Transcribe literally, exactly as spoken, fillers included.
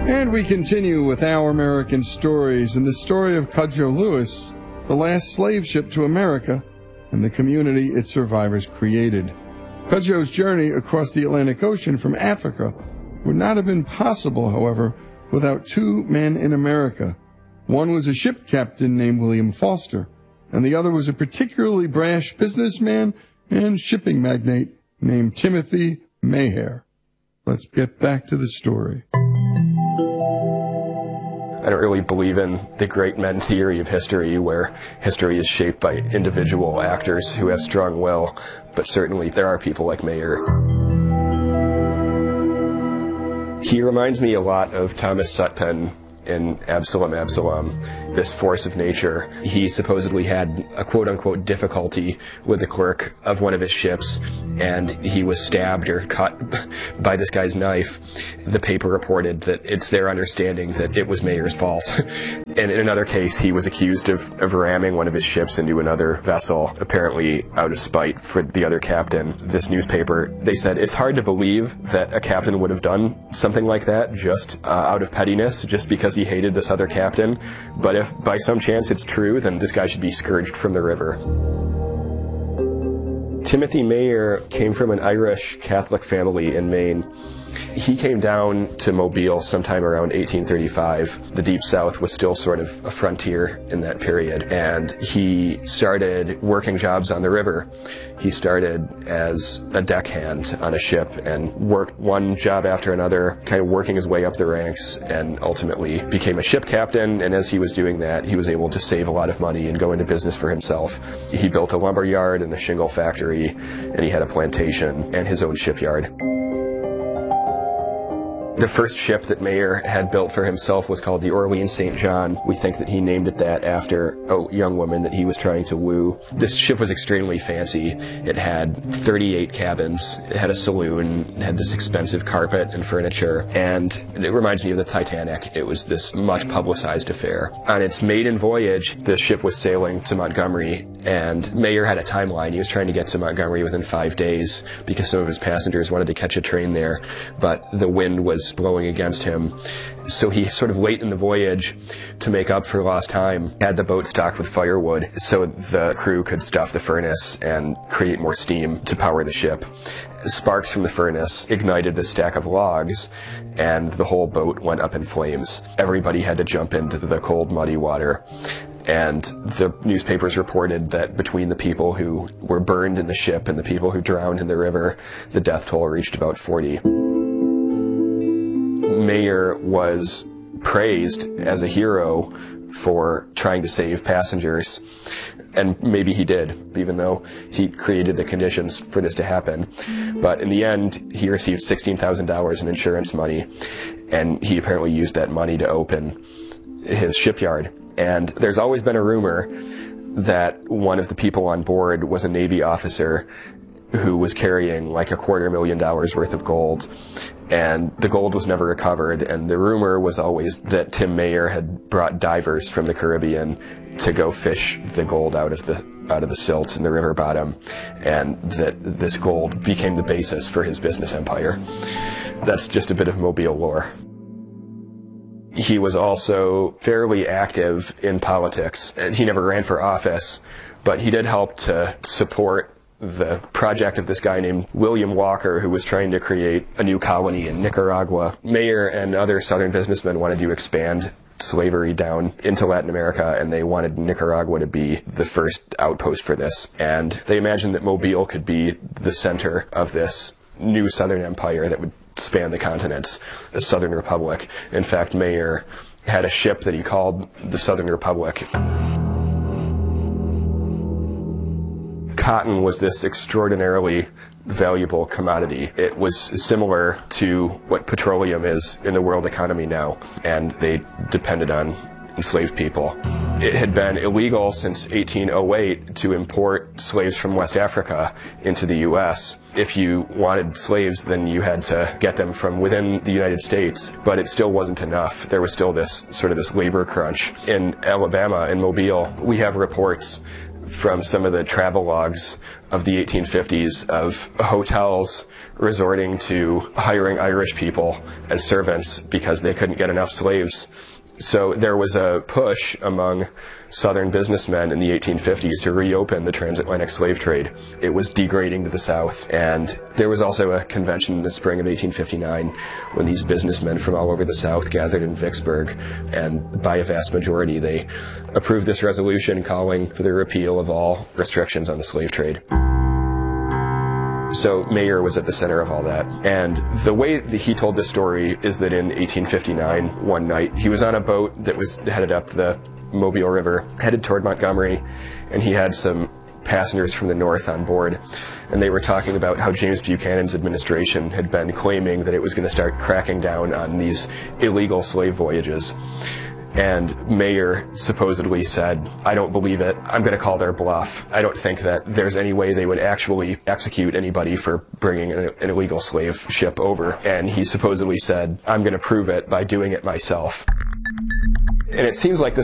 And we continue with Our American Stories and the story of Cudjoe Lewis, the last slave ship to America, and the community its survivors created. Cudjoe's journey across the Atlantic Ocean from Africa would not have been possible, however, without two men in America. One was a ship captain named William Foster, and the other was a particularly brash businessman and shipping magnate named Timothy Mayher. Let's get back to the story. I don't really believe in the great men theory of history, where history is shaped by individual actors who have strong will, but certainly there are people like Mayher. He reminds me a lot of Thomas Sutpen in Absalom, Absalom, this force of nature. He supposedly had a quote-unquote difficulty with the clerk of one of his ships, and he was stabbed or cut by this guy's knife. The paper reported that it's their understanding that it was Mayer's fault. And in another case, he was accused of, of ramming one of his ships into another vessel, apparently out of spite for the other captain. This newspaper, they said, it's hard to believe that a captain would have done something like that just uh, out of pettiness, just because he hated this other captain. But if by some chance it's true, then this guy should be scourged from the river. Timothy Mayher came from an Irish Catholic family in Maine. He came down to Mobile sometime around eighteen thirty-five. The Deep South was still sort of a frontier in that period, and he started working jobs on the river. He started as a deckhand on a ship and worked one job after another, kind of working his way up the ranks, and ultimately became a ship captain. And as he was doing that, he was able to save a lot of money and go into business for himself. He built a lumber yard and a shingle factory, and he had a plantation and his own shipyard. The first ship that Mayher had built for himself was called the Orleans Saint John. We think that he named it that after a young woman that he was trying to woo. This ship was extremely fancy. It had thirty-eight cabins, it had a saloon, it had this expensive carpet and furniture, and it reminds me of the Titanic. It was this much publicized affair. On its maiden voyage, the ship was sailing to Montgomery, and Mayher had a timeline. He was trying to get to Montgomery within five days because some of his passengers wanted to catch a train there, but the wind was blowing against him. So he sort of late in the voyage, to make up for lost time, had the boat stocked with firewood so the crew could stuff the furnace and create more steam to power the ship. Sparks from the furnace ignited the stack of logs, and the whole boat went up in flames. Everybody had to jump into the cold, muddy water. And the newspapers reported that between the people who were burned in the ship and the people who drowned in the river, the death toll reached about forty. Mayher was praised as a hero for trying to save passengers, and maybe he did, even though he created the conditions for this to happen. But in the end, he received sixteen thousand dollars in insurance money, and he apparently used that money to open his shipyard. And there's always been a rumor that one of the people on board was a Navy officer who was carrying like a quarter million dollars worth of gold, and the gold was never recovered. And the rumor was always that Tim Mayher had brought divers from the Caribbean to go fish the gold out of the out of the silt in the river bottom, and that this gold became the basis for his business empire. That's just a bit of Mobile lore. He was also fairly active in politics, and he never ran for office, but he did help to support the project of this guy named William Walker, who was trying to create a new colony in Nicaragua. Mayher and other southern businessmen wanted to expand slavery down into Latin America, and they wanted Nicaragua to be the first outpost for this. And they imagined that Mobile could be the center of this new southern empire that would span the continents, the Southern Republic. In fact, Mayher had a ship that he called the Southern Republic. Cotton was this extraordinarily valuable commodity. It was similar to what petroleum is in the world economy now, and they depended on enslaved people. It had been illegal since eighteen oh eight to import slaves from West Africa into the U S. If you wanted slaves, then you had to get them from within the United States, but it still wasn't enough. There was still this sort of this labor crunch. In Alabama, in Mobile, we have reports from some of the travel logs of the eighteen fifties of hotels resorting to hiring Irish people as servants because they couldn't get enough slaves. So there was a push among Southern businessmen in the eighteen fifties to reopen the transatlantic slave trade. It was degrading to the South, and there was also a convention in the spring of eighteen fifty-nine when these businessmen from all over the South gathered in Vicksburg, and by a vast majority they approved this resolution calling for the repeal of all restrictions on the slave trade. So Mayer was at the center of all that. And the way that he told this story is that in eighteen fifty-nine, one night, he was on a boat that was headed up the Mobile River, headed toward Montgomery, and he had some passengers from the north on board. And they were talking about how James Buchanan's administration had been claiming that it was going to start cracking down on these illegal slave voyages. And Mayer supposedly said, "I don't believe it. I'm going to call their bluff. I don't think that there's any way they would actually execute anybody for bringing an, an illegal slave ship over." And he supposedly said, "I'm going to prove it by doing it myself." And it seems like this